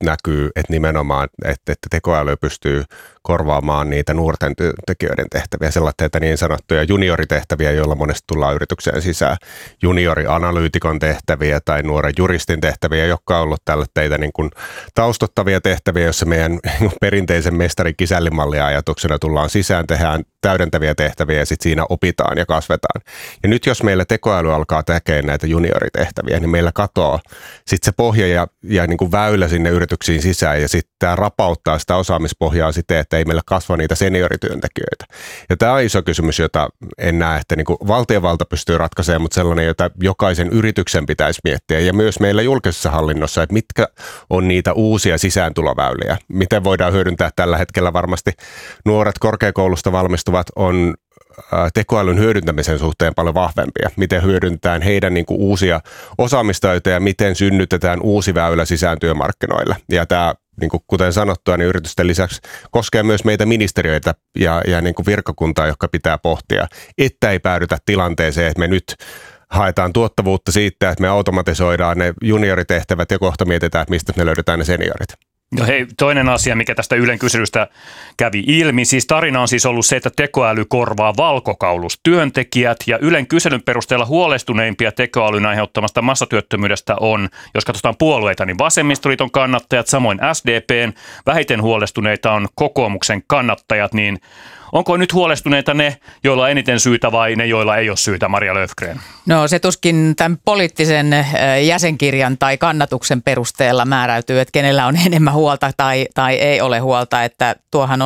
näkyy, että nimenomaan, että tekoäly pystyy korvaamaan niitä nuorten työntekijöiden tehtäviä, sellaisia niin sanottuja junioritehtäviä, joilla monesti tullaan yritykseen sisään, juniorianalyytikon tehtäviä tai nuoren juristin tehtäviä, jotka on ollut tällaisia niin kuin taustottavia tehtäviä, joissa meidän perinteisen mestari-kisällimallia ajatuksena tullaan sisään, tehdään täydentäviä tehtäviä ja sitten siinä opitaan ja kasvetaan. Ja nyt jos meillä tekoäly alkaa tekemään näitä junioritehtäviä, niin meillä katoaa sitten se pohja ja niin kuin väylä sinne yrityksiin sisään ja sitten tämä rapauttaa sitä osaamispohjaa siten, että ei meillä kasva niitä seniorityöntekijöitä. Ja tämä on iso kysymys, jota en näe, että niin kuin valtiovalta pystyy ratkaisemaan, mutta sellainen, jota jokaisen yrityksen pitäisi miettiä ja myös meillä julkisessa hallinnossa, että mitkä on niitä uusia sisääntuloväyliä. Miten voidaan hyödyntää tällä hetkellä varmasti nuoret korkeakoulusta valmistuvat on tekoälyn hyödyntämisen suhteen paljon vahvempia. Miten hyödyntää heidän niin kuin uusia osaamistaitoja ja miten synnytetään uusi väylä sisään työmarkkinoille. Ja tämä, niin kuin kuten sanottua, niin yritysten lisäksi koskee myös meitä ministeriöitä ja niin kuin virkakuntaa, jotka pitää pohtia, että ei päädytä tilanteeseen, että me nyt haetaan tuottavuutta siitä, että me automatisoidaan ne junioritehtävät ja kohta mietitään, että mistä me löydetään ne seniorit. No hei, toinen asia, mikä tästä Ylen kyselystä kävi ilmi, siis tarina on siis ollut se, että tekoäly korvaa valkokaulustyöntekijät ja Ylen kyselyn perusteella huolestuneimpia tekoälyn aiheuttamasta massatyöttömyydestä on, jos katsotaan puolueita, niin vasemmistoliiton kannattajat, samoin SDPn, vähiten huolestuneita on kokoomuksen kannattajat, niin onko nyt huolestuneita ne, joilla on eniten syytä vai ne, joilla ei ole syytä, Maria Löfgren? No se tuskin tämän poliittisen jäsenkirjan tai kannatuksen perusteella määräytyy, että kenellä on enemmän huolta tai ei ole huolta, että tuohan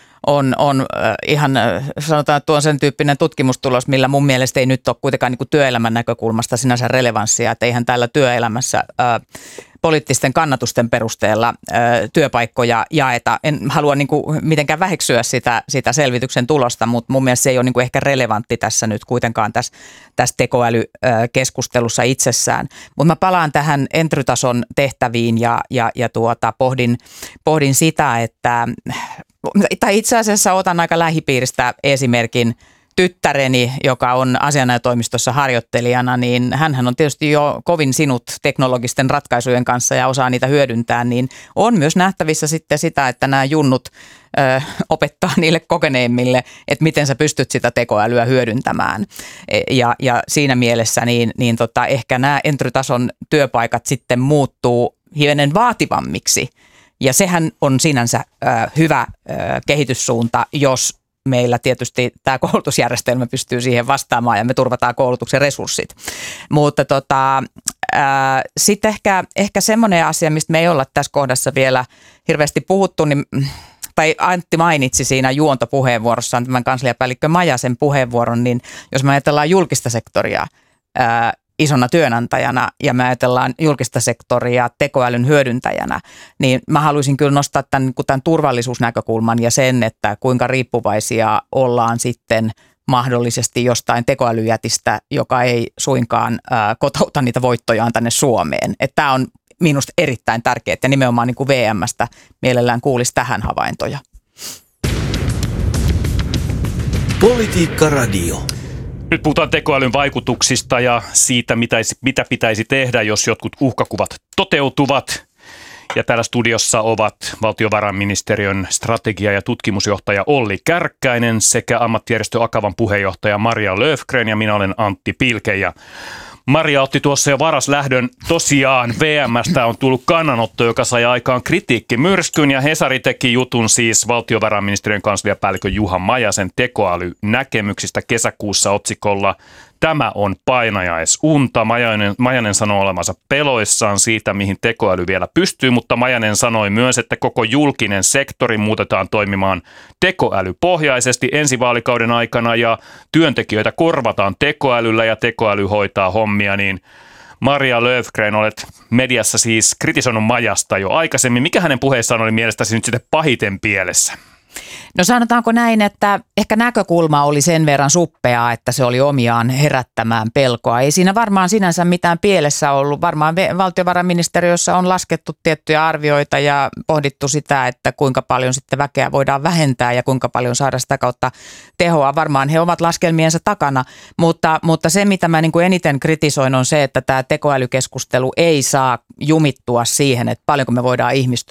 on ihan, sanotaan, että tuo on sen tyyppinen tutkimustulos, millä mun mielestä ei nyt ole kuitenkaan niin kuin työelämän näkökulmasta sinänsä relevanssia, että eihän täällä työelämässä poliittisten kannatusten perusteella työpaikkoja jaeta. En halua niin kuin mitenkään väheksyä sitä selvityksen tulosta, mutta mun mielestä se ei ole niin kuin ehkä relevantti tässä nyt kuitenkaan tässä tekoälykeskustelussa itsessään. Mutta mä palaan tähän entrytason tehtäviin ja pohdin sitä, että tai itse asiassa otan aika lähipiiristä esimerkin. Tyttäreni, joka on asianajotoimistossa harjoittelijana, niin hänhän on tietysti jo kovin sinut teknologisten ratkaisujen kanssa ja osaa niitä hyödyntää, niin on myös nähtävissä sitten sitä, että nämä junnut opettaa niille kokeneimmille, että miten sä pystyt sitä tekoälyä hyödyntämään. Ja siinä mielessä niin ehkä nämä entrytason työpaikat sitten muuttuu hivenen vaativammiksi. Ja sehän on sinänsä hyvä kehityssuunta, jos meillä tietysti tämä koulutusjärjestelmä pystyy siihen vastaamaan ja me turvataan koulutuksen resurssit. Mutta sitten ehkä semmoinen asia, mistä me ei olla tässä kohdassa vielä hirveästi puhuttu, niin, tai Antti mainitsi siinä juontopuheenvuorossaan tämän kansliapäällikkö Majasen puheenvuoron, niin jos me ajatellaan julkista sektoria isona työnantajana ja me ajatellaan julkista sektoria tekoälyn hyödyntäjänä, niin mä haluaisin kyllä nostaa tämän turvallisuusnäkökulman ja sen, että kuinka riippuvaisia ollaan sitten mahdollisesti jostain tekoälyjätistä, joka ei suinkaan kotouta niitä voittojaan tänne Suomeen. Että tämä on minusta erittäin tärkeää ja nimenomaan niin kuin VM:stä mielellään kuulisi tähän havaintoja. Politiikka Radio. Nyt puhutaan tekoälyn vaikutuksista ja siitä, mitä pitäisi tehdä, jos jotkut uhkakuvat toteutuvat. Ja täällä studiossa ovat valtiovarainministeriön strategia- ja tutkimusjohtaja Olli Kärkkäinen sekä ammattijärjestö Akavan puheenjohtaja Maria Löfgren ja minä olen Antti Pilke. Ja Maria otti tuossa jo varaslähdön. Tosiaan VM:stä on tullut kannanotto, joka sai aikaan kritiikkimyrskyn ja Hesari teki jutun siis valtiovarainministeriön kansliapäällikön Juha Majasen tekoälynäkemyksistä kesäkuussa otsikolla "Tämä on painajaisunta". Majanen sanoi olevansa peloissaan siitä, mihin tekoäly vielä pystyy, mutta Majanen sanoi myös, että koko julkinen sektori muutetaan toimimaan tekoälypohjaisesti ensi vaalikauden aikana ja työntekijöitä korvataan tekoälyllä ja tekoäly hoitaa hommia, niin Maria Löfgren, olet mediassa siis kritisoinut Majasta jo aikaisemmin. Mikä hänen puheessaan oli mielestäsi nyt sitten pahiten pielessä? No sanotaanko näin, että ehkä näkökulma oli sen verran suppeaa, että se oli omiaan herättämään pelkoa. Ei siinä varmaan sinänsä mitään pielessä ollut. Varmaan valtiovarainministeriössä on laskettu tiettyjä arvioita ja pohdittu sitä, että kuinka paljon sitten väkeä voidaan vähentää ja kuinka paljon saada sitä kautta tehoa. Varmaan he ovat laskelmiensa takana, mutta se mitä mä niin kuin eniten kritisoin on se, että tämä tekoälykeskustelu ei saa jumittua siihen, että paljonko me voidaan ihmistyötä